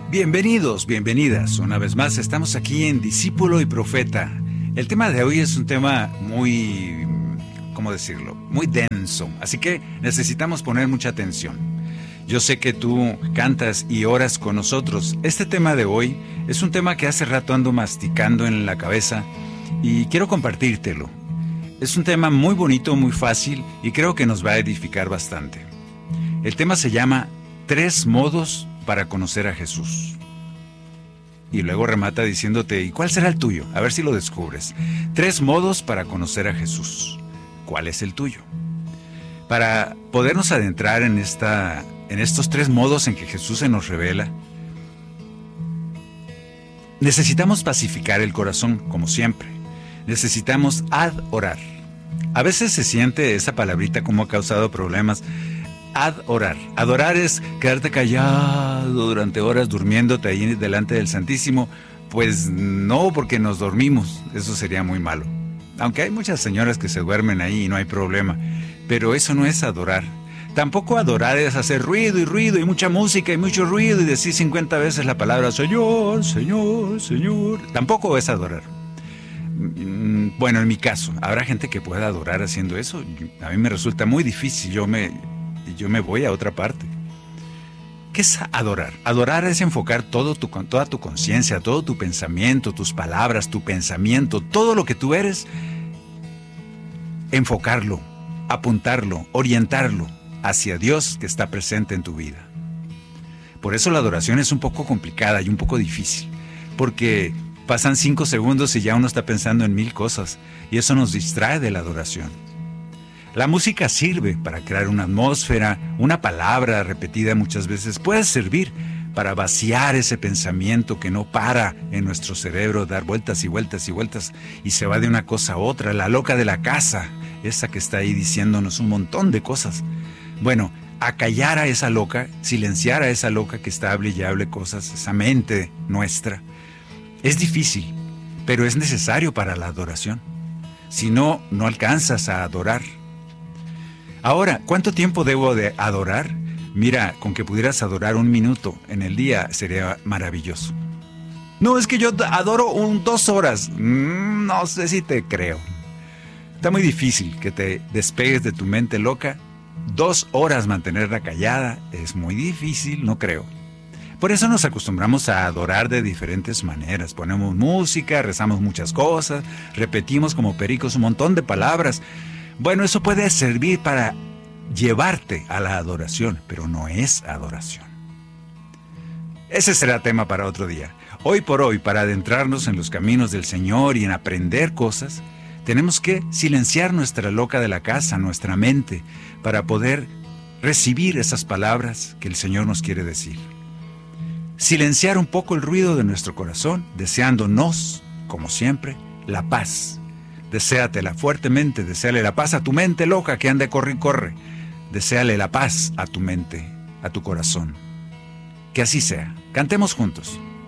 Bienvenidos, bienvenidas. Una vez más estamos aquí en Discípulo y Profeta. El tema de hoy es un tema muy, ¿cómo decirlo? Muy denso, así que necesitamos poner mucha atención. Yo sé que tú cantas y oras con nosotros. Este tema de hoy es un tema que hace rato ando masticando en la cabeza y quiero compartírtelo. Es un tema muy bonito, muy fácil y creo que nos va a edificar bastante. El tema se llama 3 modos para conocer a Jesús. Y luego remata diciéndote, ¿y cuál será el tuyo? A ver si lo descubres. 3 modos para conocer a Jesús. ¿Cuál es el tuyo? Para podernos adentrar en estos 3 modos en que Jesús se nos revela, necesitamos pacificar el corazón, como siempre. Necesitamos adorar. A veces se siente esa palabrita como ha causado problemas. Adorar. Adorar es quedarte callado durante horas durmiéndote ahí delante del Santísimo. Pues no, porque nos dormimos. Eso sería muy malo. Aunque hay muchas señoras que se duermen ahí y no hay problema. Pero eso no es adorar. Tampoco adorar es hacer ruido y mucha música y mucho ruido y decir 50 veces la palabra Señor, Señor, Señor. Tampoco es adorar. Bueno, en mi caso, ¿habrá gente que pueda adorar haciendo eso? A mí me resulta muy difícil. Yo me voy a otra parte. ¿Qué es adorar? Adorar es enfocar toda tu conciencia, todo tu pensamiento, tus palabras, tu pensamiento, todo lo que tú eres, enfocarlo, apuntarlo, orientarlo hacia Dios que está presente en tu vida. Por eso la adoración es un poco complicada y un poco difícil, porque pasan 5 segundos y ya uno está pensando en 1000 cosas, y eso nos distrae de la adoración. La música sirve para crear una atmósfera, una palabra repetida muchas veces puede servir para vaciar ese pensamiento que no para en nuestro cerebro, dar vueltas y vueltas y vueltas y se va de una cosa a otra, la loca de la casa, esa que está ahí diciéndonos un montón de cosas. Bueno, acallar a esa loca, silenciar a esa loca que está hable y hable cosas, esa mente nuestra, es difícil, pero es necesario para la adoración. Si no, no alcanzas a adorar. Ahora, ¿cuánto tiempo debo de adorar? Mira, con que pudieras adorar 1 minuto en el día sería maravilloso. No, es que yo adoro 2 horas. No sé si te creo. Está muy difícil que te despegues de tu mente loca. 2 horas mantenerla callada es muy difícil, no creo. Por eso nos acostumbramos a adorar de diferentes maneras. Ponemos música, rezamos muchas cosas, repetimos como pericos un montón de palabras. Bueno, eso puede servir para llevarte a la adoración, pero no es adoración. Ese será tema para otro día. Hoy por hoy, para adentrarnos en los caminos del Señor y en aprender cosas, tenemos que silenciar nuestra loca de la casa, nuestra mente, para poder recibir esas palabras que el Señor nos quiere decir. Silenciar un poco el ruido de nuestro corazón, deseándonos, como siempre, la paz. Deséatela fuertemente, deséale la paz a tu mente loca que anda corre y corre. Deséale la paz a tu mente, a tu corazón. Que así sea. Cantemos juntos.